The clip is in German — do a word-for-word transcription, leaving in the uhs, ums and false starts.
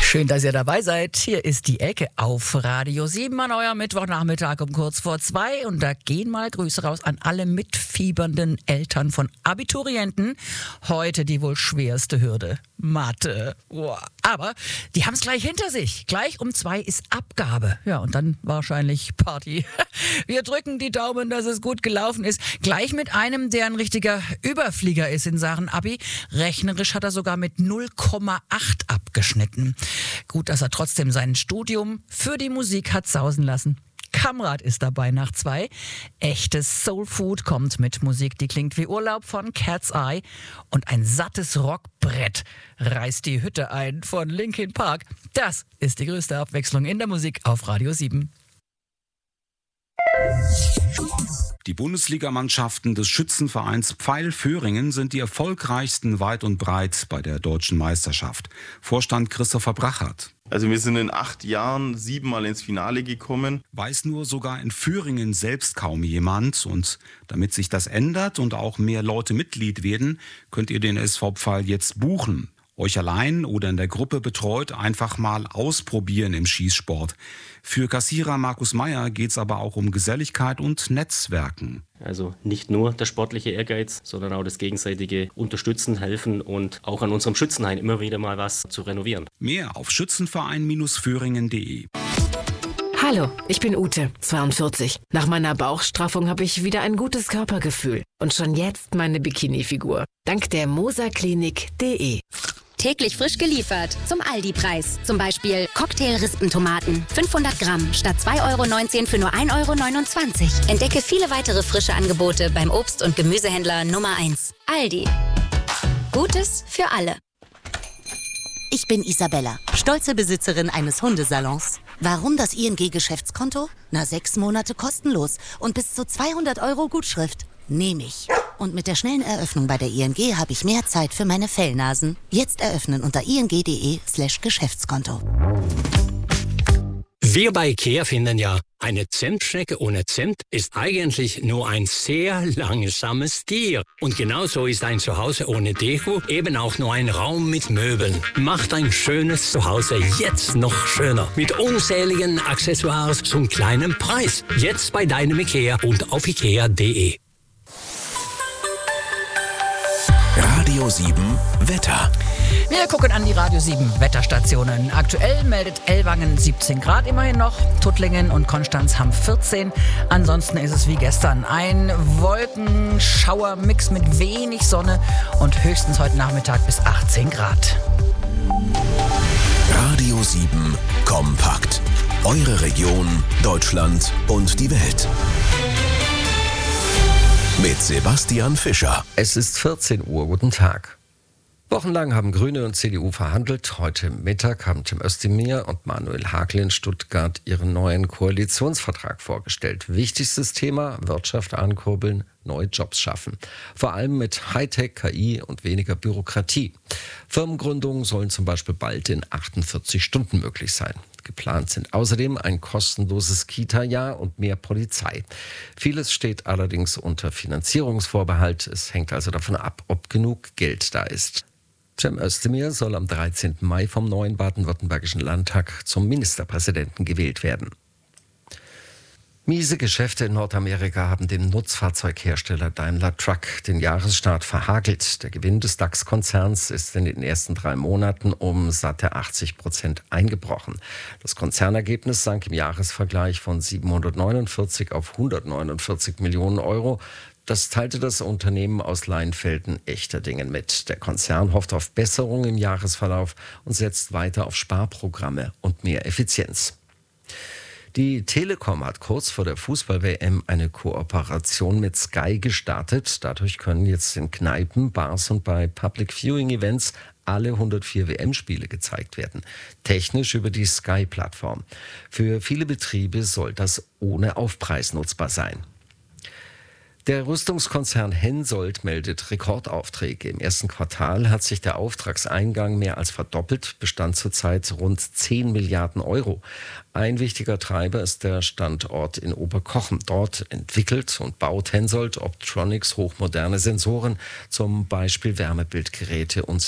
Schön, dass ihr dabei seid. Hier ist die Ecke auf Radio sieben an eurem Mittwochnachmittag um kurz vor zwei. Und da gehen mal Grüße raus an alle mitfiebernden Eltern von Abiturienten. Heute die wohl schwerste Hürde. Mathe. Boah. Aber die haben es gleich hinter sich. Gleich um zwei ist Abgabe. Ja, und dann wahrscheinlich Party. Wir drücken die Daumen, dass es gut gelaufen ist. Gleich mit einem, der ein richtiger Überflieger ist in Sachen Abi. Rechnerisch hat er sogar mit null Komma acht abgeschnitten. Gut, dass er trotzdem sein Studium für die Musik hat sausen lassen. Kamrat ist dabei nach zwei. Echtes Soul Food kommt mit Musik, die klingt wie Urlaub von Cat's Eye. Und ein sattes Rockbrett reißt die Hütte ein von Linkin Park. Das ist die größte Abwechslung in der Musik auf Radio sieben. Die Bundesligamannschaften des Schützenvereins Pfeil Föhringen sind die erfolgreichsten weit und breit bei der deutschen Meisterschaft. Vorstand Christopher Brachert. Also wir sind in acht Jahren siebenmal ins Finale gekommen. Weiß nur sogar in Föhringen selbst kaum jemand. Und damit sich das ändert und auch mehr Leute Mitglied werden, könnt ihr den S V Pfeil jetzt buchen. Euch allein oder in der Gruppe betreut, einfach mal ausprobieren im Schießsport. Für Kassierer Markus Meyer geht es aber auch um Geselligkeit und Netzwerken. Also nicht nur der sportliche Ehrgeiz, sondern auch das gegenseitige Unterstützen, Helfen und auch an unserem Schützenhain immer wieder mal was zu renovieren. Mehr auf schützenverein Föhringen punkt de. Hallo, ich bin Ute, zweiundvierzig. Nach meiner Bauchstraffung habe ich wieder ein gutes Körpergefühl und schon jetzt meine Bikini-Figur. Dank der mosa-klinik punkt de. Täglich frisch geliefert zum Aldi-Preis. Zum Beispiel Cocktail-Rispentomaten. fünfhundert Gramm statt zwei Euro neunzehn für nur ein Euro neunundzwanzig. Entdecke viele weitere frische Angebote beim Obst- und Gemüsehändler Nummer eins. Aldi. Gutes für alle. Ich bin Isabella, stolze Besitzerin eines Hundesalons. Warum das I N G-Geschäftskonto? Na, sechs Monate kostenlos und bis zu zweihundert Euro Gutschrift. Nehme ich. Und mit der schnellen Eröffnung bei der I N G habe ich mehr Zeit für meine Fellnasen. Jetzt eröffnen unter ing.de slash Geschäftskonto. Wir bei IKEA finden ja, eine Zimtschnecke ohne Zimt ist eigentlich nur ein sehr langsames Tier. Und genauso ist ein Zuhause ohne Deko eben auch nur ein Raum mit Möbeln. Macht ein schönes Zuhause jetzt noch schöner. Mit unzähligen Accessoires zum kleinen Preis. Jetzt bei deinem IKEA und auf ikea punkt de. Radio sieben Wetter. Wir gucken an die Radio sieben Wetterstationen. Aktuell meldet Ellwangen siebzehn Grad immerhin noch. Tuttlingen und Konstanz haben vierzehn. Ansonsten ist es wie gestern. Ein Wolkenschauermix mit wenig Sonne und höchstens heute Nachmittag bis achtzehn Grad. Radio sieben kompakt. Eure Region, Deutschland und die Welt. Mit Sebastian Fischer. Es ist vierzehn Uhr. Guten Tag. Wochenlang haben Grüne und C D U verhandelt. Heute Mittag haben Cem Özdemir und Manuel Hagel in Stuttgart ihren neuen Koalitionsvertrag vorgestellt. Wichtigstes Thema: Wirtschaft ankurbeln, neue Jobs schaffen. Vor allem mit Hightech, K I und weniger Bürokratie. Firmengründungen sollen zum Beispiel bald in achtundvierzig Stunden möglich sein. Geplant sind außerdem ein kostenloses Kita-Jahr und mehr Polizei. Vieles steht allerdings unter Finanzierungsvorbehalt. Es hängt also davon ab, ob genug Geld da ist. Cem Özdemir soll am dreizehnten Mai vom neuen Baden-Württembergischen Landtag zum Ministerpräsidenten gewählt werden. Miese Geschäfte in Nordamerika haben dem Nutzfahrzeughersteller Daimler Truck den Jahresstart verhagelt. Der Gewinn des DAX-Konzerns ist in den ersten drei Monaten um satte achtzig Prozent eingebrochen. Das Konzernergebnis sank im Jahresvergleich von siebenhundertneunundvierzig auf hundertneunundvierzig Millionen Euro. Das teilte das Unternehmen aus Leinfelden-Echterdingen mit. Der Konzern hofft auf Besserung im Jahresverlauf und setzt weiter auf Sparprogramme und mehr Effizienz. Die Telekom hat kurz vor der Fußball-W M eine Kooperation mit Sky gestartet. Dadurch können jetzt in Kneipen, Bars und bei Public Viewing Events alle hundertvier W M-Spiele gezeigt werden. Technisch über die Sky-Plattform. Für viele Betriebe soll das ohne Aufpreis nutzbar sein. Der Rüstungskonzern Hensoldt meldet Rekordaufträge. Im ersten Quartal hat sich der Auftragseingang mehr als verdoppelt, bestand zurzeit rund zehn Milliarden Euro. Ein wichtiger Treiber ist der Standort in Oberkochen. Dort entwickelt und baut Hensoldt Optronics hochmoderne Sensoren, zum Beispiel Wärmebildgeräte und